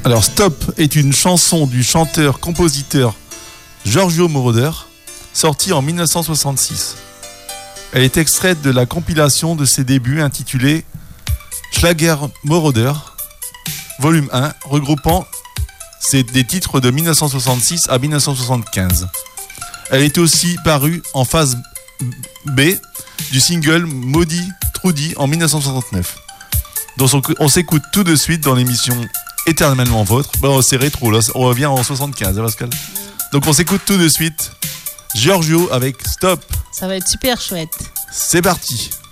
Alors Stop est une chanson du chanteur-compositeur Giorgio Moroder, sortie en 1966. Elle est extraite de la compilation de ses débuts intitulée Schlager Moroder, volume 1, regroupant des titres de 1966 à 1975. Elle est aussi parue en phase B du single Maudit Trudy en 1969. Donc on s'écoute tout de suite dans l'émission Éternellement Vôtre. Bon, c'est rétro là, on revient en 75, hein, Pascal. Donc on s'écoute tout de suite Giorgio avec Stop. Ça va être super chouette. C'est parti.